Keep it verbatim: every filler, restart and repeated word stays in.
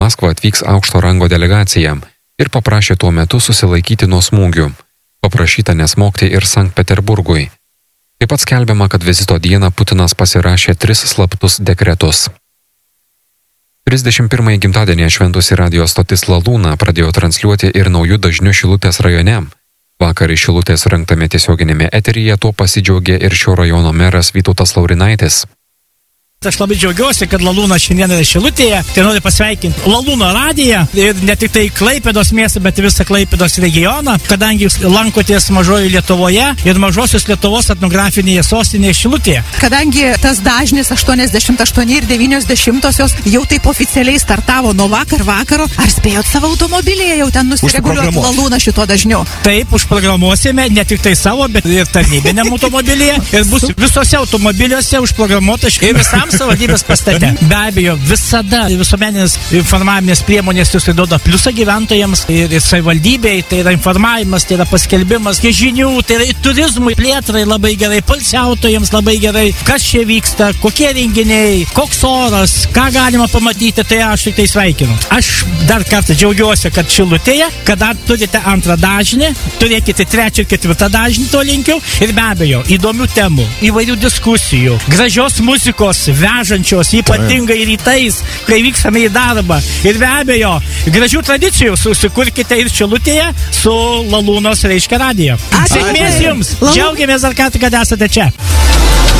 Maskvą atvyks aukšto rango delegacija ir paprašė tuo metu susilaikyti nuo smūgių. Paprašyta nesmogti ir Sankt Peterburgui. Taip pat skelbiama, kad vizito dieną Putinas pasirašė tris slaptus dekretus. trisdešimt pirmąjį gimtadienį šventusi radijo stotis La Luna pradėjo transliuoti ir naujų dažnių Šilutės rajone. Vakar iš Šilutės surengtame tiesioginėme eteryje tuo pasidžiaugė ir šio rajono meras Vytautas Laurinaitis. Aš labai džiaugiuosi, kad La Luna šiandien yra Šilutėje. Tai noriu pasveikinti La Luna radiją ir ne tik tai Klaipėdos miestą, bet ir visą Klaipėdos regioną, kadangi jūs lankotės mažojo Lietuvoje ir mažosios Lietuvos etnografinėje sostinėje Šilutėje. Kadangi tas dažnis aštuoniasdešimt aštuoni ir devynios dešimtosios jau taip oficialiai startavo nuo vakar vakaro, ar spėjot savo automobilyje jau ten nusireguliuoti La Luna šito dažniu? Taip, užprogramuosime ne tik tai savo, bet ir tarnybiniam automobilyje ir bus visose automobiliuose užprogramuota ir visam savivaldybės pastate. Be abejo, visada visuomeninės informavinės priemonės jūs duoda pliusą gyventojams ir, ir savivaldybei, tai yra informavimas, tai yra paskelbimas, tai žinių, tai yra turizmui, plėtrai labai gerai, poilsiautojams labai gerai, kas čia vyksta, kokie renginiai, koks oras, ką galima pamatyti, tai aš tik tai sveikinu. Aš dar kartą džiaugiuosi, kad Šilutėje, kad dar turite antrą dažnį, turėkite trečią ir ketvirtą dažnį, to linkiu, ir be abejo, įdomių temų, įvairių diskusijų, gražios muzikos, vežančios, ypatingai rytais, kai vyksame į darbą. Ir be abejo, gražių tradicijų susikurkite ir Šilutėje su La Lunos reiškia radija. Sėkmės jums! Džiaugiamės dar kartą, kad esate čia.